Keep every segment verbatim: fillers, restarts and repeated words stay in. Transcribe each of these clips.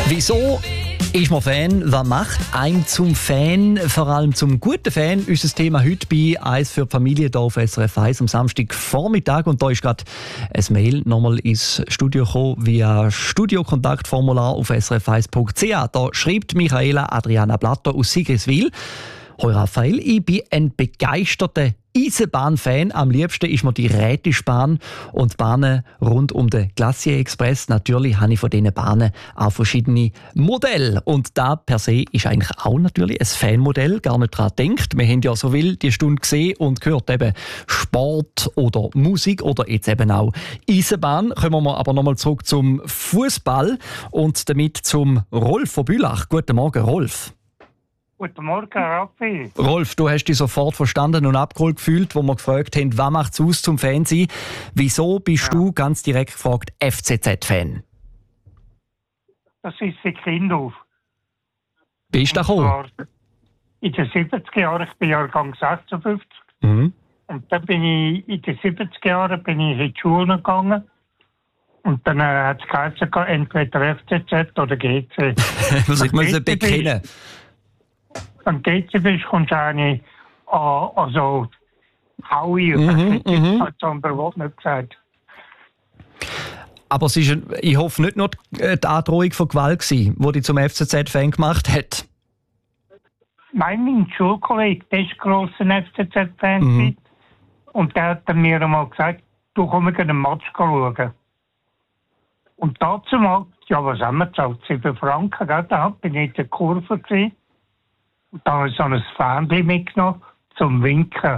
Wieso ist man Fan? Was macht einen zum Fan? Vor allem zum guten Fan. Unser Thema heute bei «Eins für die Familie» hier auf S R F eins am Samstagvormittag. Und da ist gerade ein Mail nochmal ins Studio gekommen via Studiokontaktformular auf s r f eins punkt c h. Da schreibt Michaela Adriana Blatter aus Sigriswil: Hoi Raphael, ich bin ein begeisterter Eisenbahn-Fan. Am liebsten ist mir die Rätischbahn und die Bahnen rund um den Glacier Express. Natürlich habe ich von diesen Bahnen auch verschiedene Modelle. Und da per se ist eigentlich auch natürlich ein Fanmodell. Gar nicht daran gedacht. Wir haben ja so viel die Stunde gesehen und gehört eben Sport oder Musik oder jetzt eben auch Eisenbahn. Kommen wir aber nochmal zurück zum Fußball und damit zum Rolf von Bülach. Guten Morgen, Rolf. Guten Morgen, Raffi. Rolf, du hast dich sofort verstanden und abgeholt gefühlt, wo wir gefragt haben, was macht es aus zum Fan sein? Wieso bist ja. du, ganz direkt gefragt, F C Z-Fan? Das ist seit Kind auf. Bist du da gekommen? In den siebziger Jahren, ich bin Jahrgang sechsundfünfzig. Mhm. Und dann bin ich, in den siebziger Jahren bin ich in die Schule gegangen. Und dann äh, hat es geheißen, entweder F C Z oder G C. Muss ich muss es bekennen. Wenn du G C bist, kommst du eigentlich an, also Haui. Mhm, mhm. Hat so ein Wort nicht gesagt. Aber es ist, ich hoffe, nicht nur die Androhung von Gewalt gewesen, die dich zum F C Z-Fan gemacht hat. Nein, mein Schulkollege, der ist grosser F C Z-Fan. Mhm. Und der hat mir einmal gesagt, du kommst einen Match schauen. Und dazu mal, ja, was haben wir gezahlt? sieben Franken, gell? Da bin ich in der Kurve gewesen. Und dann habe ich so ein Fähnchen mitgenommen zum Winken.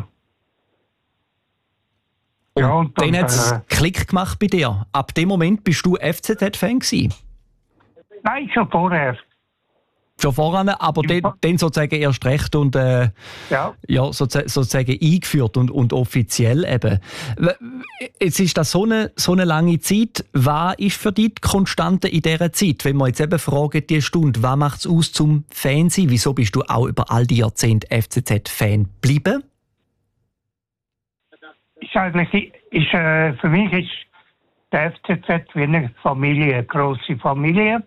Und, ja, und dann, dann hat es äh, Klick gemacht bei dir. Ab dem Moment bist du F C Z-Fan gewesen? Nein, schon vorher. Schon voran, aber dann, dann sozusagen erst recht und äh, ja. Ja, sozusagen, sozusagen eingeführt und, und offiziell eben. Jetzt ist das so eine, so eine lange Zeit. Was ist für dich die Konstante in dieser Zeit? Wenn wir jetzt eben fragen, die Stunde, was macht es aus zum Fan sein? Wieso bist du auch über all die Jahrzehnte F C Z-Fan geblieben? Ist eigentlich, ist, äh, für mich ist der F C Z wie eine Familie, eine grosse Familie.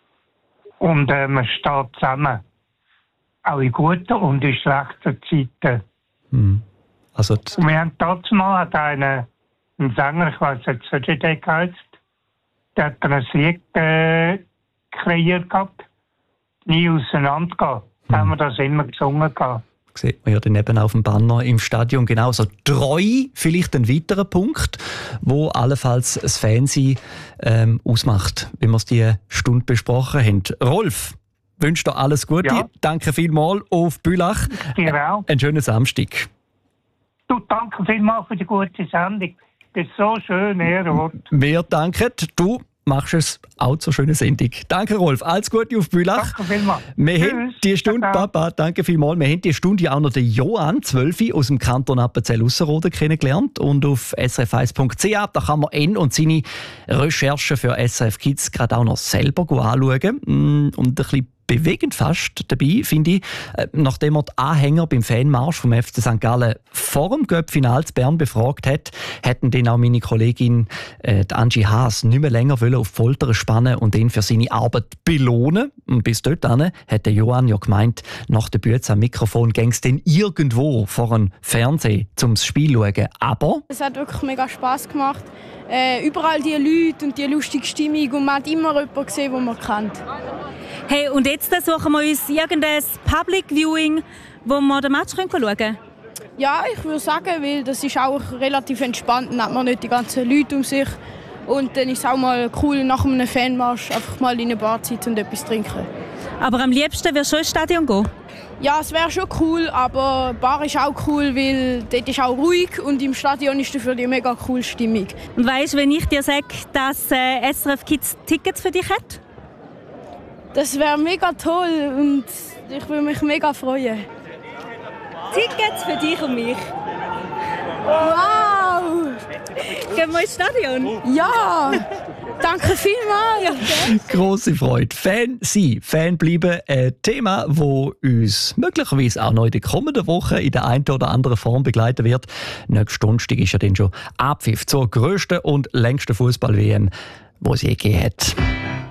Und äh, man steht zusammen. Auch in guten und in schlechten Zeiten. Hm. Also und wir haben dazu mal einen, einen Sänger, ich weiß jetzt nicht, wie der heißt, der hat ein Lied äh, kreiert gehabt. Nie auseinandergehen. Da haben wir das immer gesungen gehabt. Sieht man ja dann eben auf dem Banner im Stadion genauso. Treu, vielleicht ein weiterer Punkt, wo allenfalls das Fansein ähm, ausmacht, wie wir es diese Stunde besprochen haben. Rolf, wünsche dir alles Gute. Ja. Danke vielmals auf Bülach. Dir auch. Einen schönen Samstag. Du, danke vielmals für die gute Sendung. Das ist so schön, Ehrenwort. Wir danken. Du machst es auch zur schönen Sendung. Danke, Rolf. Alles Gute auf Bülach. Danke vielmals. Wir Tschüss. haben die Stunde, Papa, danke vielmals. Wir haben die Stunde auch noch den Johann, zwölf, aus dem Kanton Appenzell-Ausserrhoden kennengelernt. Und auf s r f eins punkt c h, da kann man ihn und seine Recherchen für S R F Kids gerade auch noch selber anschauen. Und ein bisschen bewegend fast dabei, finde ich, nachdem er die Anhänger beim Fanmarsch vom F C Sankt Gallen vor dem Cup-Final zu Bern befragt hat, hätten dann auch meine Kollegin äh, die Angie Haas nicht mehr länger wollen auf die Folter spannen und ihn für seine Arbeit belohnen. Und bis dorthin hat der Johann ja gemeint, nach der Bühne am Mikrofon ging es dann irgendwo vor einem Fernsehen zum Spiel schauen. Aber es hat wirklich mega Spass gemacht. Äh, überall die Leute und die lustige Stimmung und man hat immer jemanden gesehen, den man kennt. Hey, und jetzt suchen wir uns irgendein Public Viewing, wo wir den Match schauen können? Ja, ich würde sagen, weil das ist auch relativ entspannt. Dann hat man nicht die ganzen Leute um sich. Und dann ist es auch mal cool, nach einem Fanmarsch einfach mal in eine Bar zu und etwas trinken. Aber am liebsten wirst du schon ins Stadion gehen? Ja, es wäre schon cool, aber Bar ist auch cool, weil dort ist auch ruhig und im Stadion ist dafür die mega coole Stimmung. Und weißt du, wenn ich dir sage, dass äh, S R F Kids Tickets für dich hat? Das wäre mega toll und ich würde mich mega freuen. Tickets für dich und mich. Wow! Gehen wir ins Stadion? Ja! Danke vielmals! Grosse Freude. Fan sein, Fan bleiben, ein Thema, das uns möglicherweise auch noch in der kommenden Woche in der einen oder anderen Form begleiten wird. Nächsten Donnerstag ist ja dann schon Abpfiff zur grössten und längsten Fußball-W M, die es je gegeben hat.